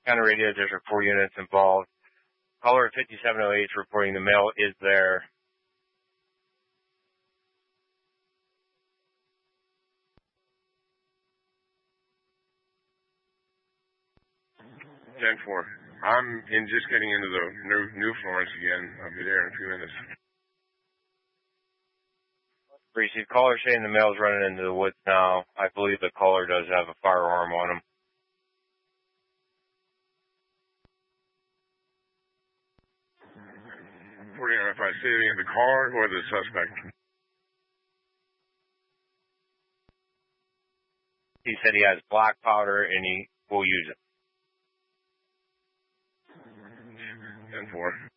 County Radio District 4 units involved. Caller 5708 reporting the male is there. (10-4). I'm just getting into the new Florence again. I'll be there in a few minutes. Receive caller saying the male's running into the woods now. I believe the caller does have a firearm on him. If I see anything in the car or the suspect. He said he has black powder and he will use it. 10-4.